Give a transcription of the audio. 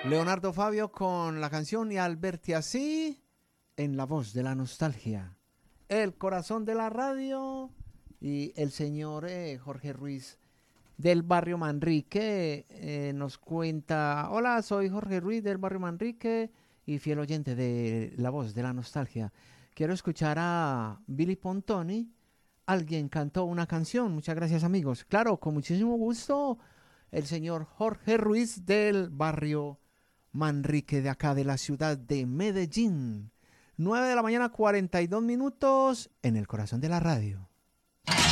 Leonardo Fabio con la canción Y al verte así, en la voz de la nostalgia. El corazón de la radio y el señor Jorge Ruiz del barrio Manrique nos cuenta: hola, soy Jorge Ruiz del barrio Manrique y fiel oyente de la voz de la nostalgia. Quiero escuchar a Billy Pontoni. Alguien cantó una canción. Muchas gracias, amigos. Claro, con muchísimo gusto, el señor Jorge Ruiz del barrio Manrique de acá de la ciudad de Medellín. 9 de la mañana, 42 minutos en el corazón de la radio.